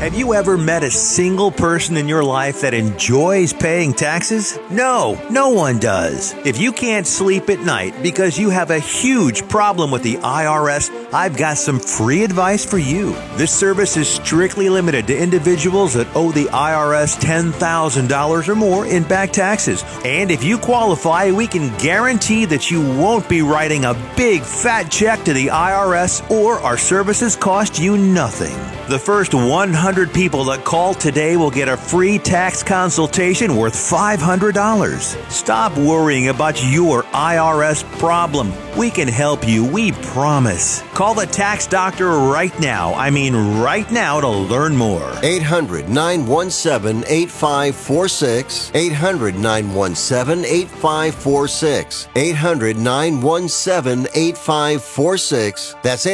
Have you ever met a single person in your life that enjoys paying taxes? No, no one does. If you can't sleep at night because you have a huge problem with the IRS, I've got some free advice for you. This service is strictly limited to individuals that owe the IRS $10,000 or more in back taxes. And if you qualify, we can guarantee that you won't be writing a big fat check to the IRS, or our services cost you nothing. The first 100 people that call today will get a free tax consultation worth $500. Stop worrying about your IRS problem. We can help you, we promise. Call the tax doctor right now. I mean right now, to learn more. 800-917-8546. 800-917-8546. 800-917-8546. That's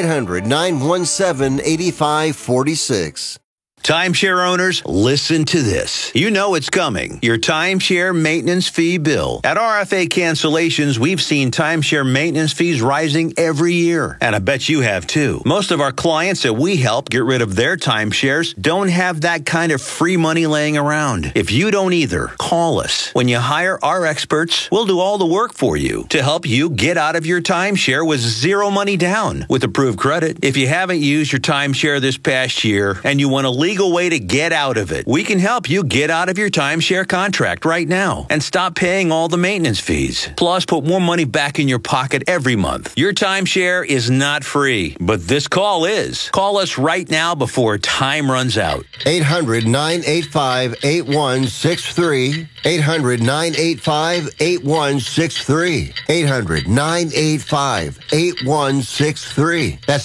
800-917-8546. Timeshare owners, listen to this. You know it's coming. Your timeshare maintenance fee bill. At RFA Cancellations, we've seen timeshare maintenance fees rising every year. And I bet you have too. Most of our clients that we help get rid of their timeshares don't have that kind of free money laying around. If you don't either, call us. When you hire our experts, we'll do all the work for you to help you get out of your timeshare with zero money down with approved credit. If you haven't used your timeshare this past year and you want to legal way to get out of it, we can help you get out of your timeshare contract right now and stop paying all the maintenance fees. Plus, put more money back in your pocket every month. Your timeshare is not free, but this call is. Call us right now before time runs out. 800-985-8163. 800-985-8163. 800-985-8163. That's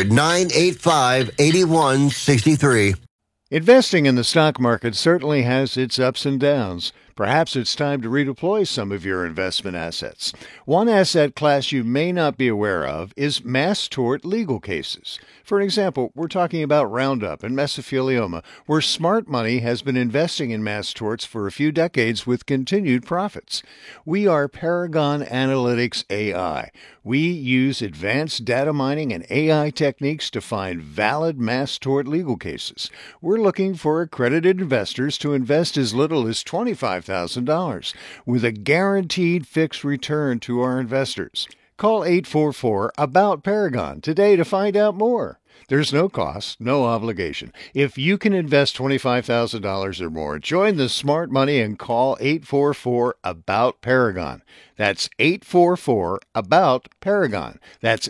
800-985-8163. Investing in the stock market certainly has its ups and downs. Perhaps it's time to redeploy some of your investment assets. One asset class you may not be aware of is mass tort legal cases. For example, we're talking about Roundup and mesothelioma, where smart money has been investing in mass torts for a few decades with continued profits. We are Paragon Analytics AI. We use advanced data mining and AI techniques to find valid mass tort legal cases. We're looking for accredited investors to invest as little as $25,000 with a guaranteed fixed return to our investors. Call 844-ABOUT-PARAGON today to find out more. There's no cost, no obligation. If you can invest $25,000 or more, join the smart money and call 844-ABOUT-PARAGON. That's 844-ABOUT-PARAGON. That's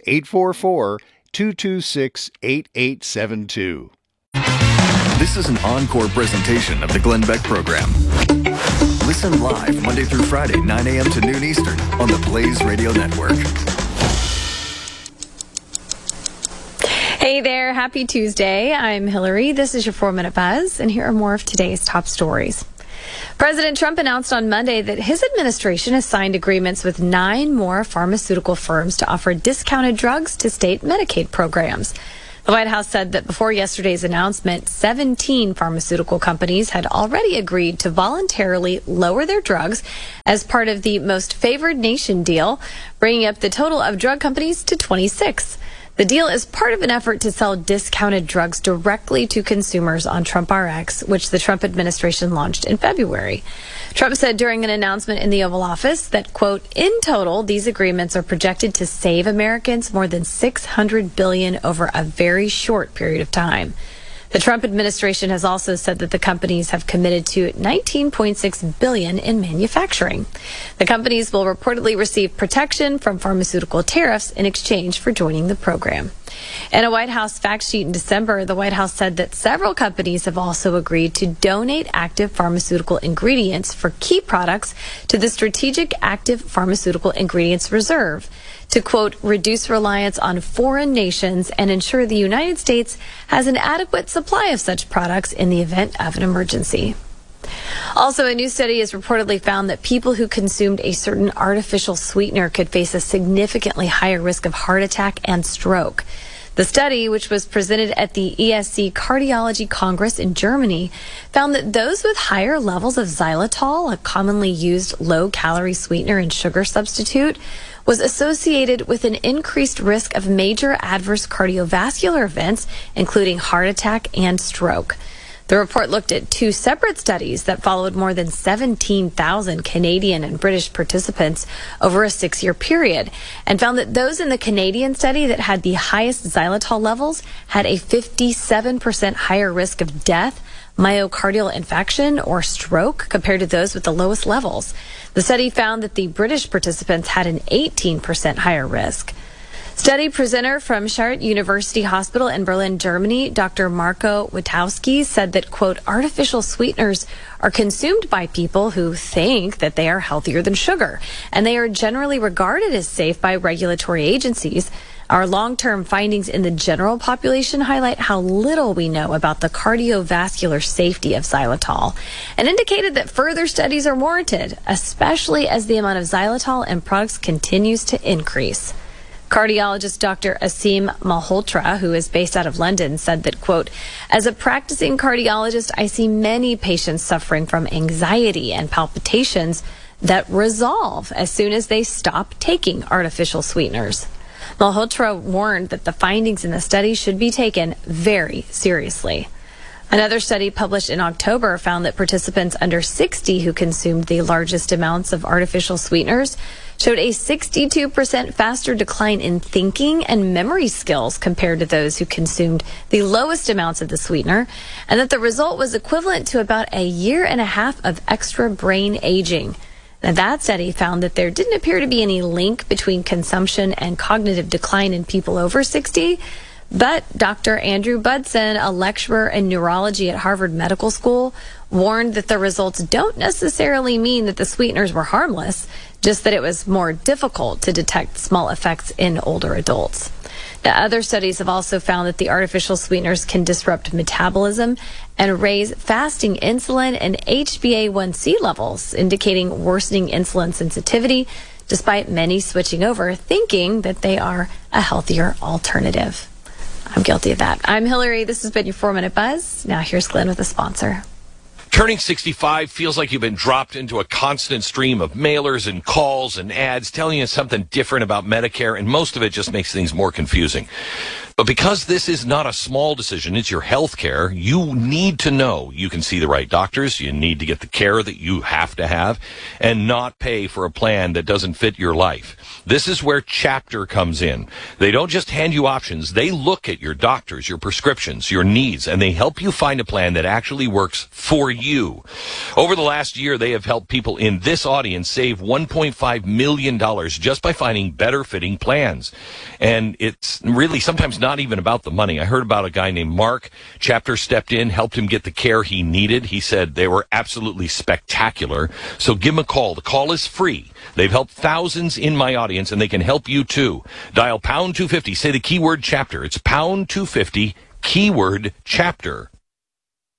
844-226-8872. This is an encore presentation of the Glenn Beck Program. Listen live Monday through Friday, 9 a.m. to noon Eastern on the Blaze Radio Network. Hey there, happy Tuesday. I'm Hillary. This is your 4-Minute Buzz, and here are more of today's top stories. President Trump announced on Monday that his administration has signed agreements with 9 more pharmaceutical firms to offer discounted drugs to state Medicaid programs. The White House said that before yesterday's announcement, 17 pharmaceutical companies had already agreed to voluntarily lower their drugs as part of the Most Favored Nation deal, bringing up the total of drug companies to 26. The deal is part of an effort to sell discounted drugs directly to consumers on TrumpRx, which the Trump administration launched in February. Trump said during an announcement in the Oval Office that, quote, in total, these agreements are projected to save Americans more than $600 billion over a very short period of time. The Trump administration has also said that the companies have committed to $19.6 billion in manufacturing. The companies will reportedly receive protection from pharmaceutical tariffs in exchange for joining the program. In a White House fact sheet in December, the White House said that several companies have also agreed to donate active pharmaceutical ingredients for key products to the Strategic Active Pharmaceutical Ingredients Reserve to, quote, reduce reliance on foreign nations and ensure the United States has an adequate supply of such products in the event of an emergency. Also, a new study has reportedly found that people who consumed a certain artificial sweetener could face a significantly higher risk of heart attack and stroke. The study, which was presented at the ESC Cardiology Congress in Germany, found that those with higher levels of xylitol, a commonly used low-calorie sweetener and sugar substitute, was associated with an increased risk of major adverse cardiovascular events, including heart attack and stroke. The report looked at two separate studies that followed more than 17,000 Canadian and British participants over a 6-year period and found that those in the Canadian study that had the highest xylitol levels had a 57% higher risk of death, myocardial infarction, or stroke compared to those with the lowest levels. The study found that the British participants had an 18% higher risk. Study presenter from Charité University Hospital in Berlin, Germany, Dr. Marco Witowski, said that, quote, artificial sweeteners are consumed by people who think that they are healthier than sugar, and they are generally regarded as safe by regulatory agencies. Our long-term findings in the general population highlight how little we know about the cardiovascular safety of xylitol and indicated that further studies are warranted, especially as the amount of xylitol in products continues to increase. Cardiologist Dr. Asim Malhotra, who is based out of London, said that, quote, as a practicing cardiologist, I see many patients suffering from anxiety and palpitations that resolve as soon as they stop taking artificial sweeteners. Malhotra warned that the findings in the study should be taken very seriously. Another study published in October found that participants under 60 who consumed the largest amounts of artificial sweeteners showed a 62% faster decline in thinking and memory skills compared to those who consumed the lowest amounts of the sweetener, and that the result was equivalent to about a 1.5 years of extra brain aging. Now, that study found that there didn't appear to be any link between consumption and cognitive decline in people over 60, but Dr. Andrew Budson, a lecturer in neurology at Harvard Medical School, warned that the results don't necessarily mean that the sweeteners were harmless, just that it was more difficult to detect small effects in older adults. Now, other studies have also found that the artificial sweeteners can disrupt metabolism and raise fasting insulin and HbA1c levels, indicating worsening insulin sensitivity, despite many switching over, thinking that they are a healthier alternative. I'm guilty of that. I'm Hillary. This has been your 4-Minute Buzz. Now here's Glenn with a sponsor. Turning 65 feels like you've been dropped into a constant stream of mailers and calls and ads telling you something different about Medicare, and most of it just makes things more confusing. But because this is not a small decision, it's your health care, you need to know you can see the right doctors, you need to get the care that you have to have, and not pay for a plan that doesn't fit your life. This is where Chapter comes in. They don't just hand you options, they look at your doctors, your prescriptions, your needs, and they help you find a plan that actually works for you. Over the last year, they have helped people in this audience save $1.5 million just by finding better fitting plans. And it's really sometimes not even about the money. I heard about a guy named Mark. Chapter stepped in, helped him get the care he needed. He said they were absolutely spectacular. So give him a call. The call is free. They've helped thousands in my audience, and they can help you too. Dial pound 250. Say the keyword Chapter. It's pound 250, keyword Chapter.